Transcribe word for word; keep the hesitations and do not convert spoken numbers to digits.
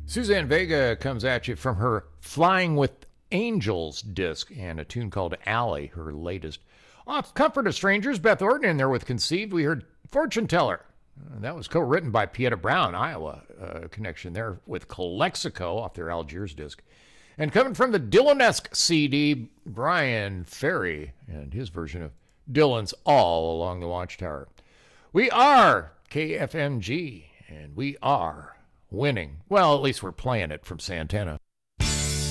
Suzanne Vega comes at you from her Flying with Angels disc and a tune called Alley, her latest. Off Comfort of Strangers, Beth Orton in there with Conceived. We heard Fortune Teller. Uh, that was co-written by Pieta Brown, Iowa uh, connection there with Calexico off their Algiers disc. And coming from the Dylan-esque C D, Brian Ferry and his version of Dylan's All Along the Watchtower. We are K F M G, and we are winning. Well, at least we're playing it from Santana.